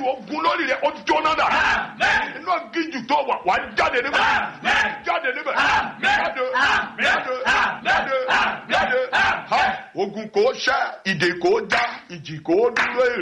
ogun lórí rẹ̀ ó jóná dà. Inú gíjù tó wà jáde níbẹ̀. Jáde níbẹ̀. Jáde. Ogun kò ṣẹ́, ìdè kò já, ìjì kò dúró èrè.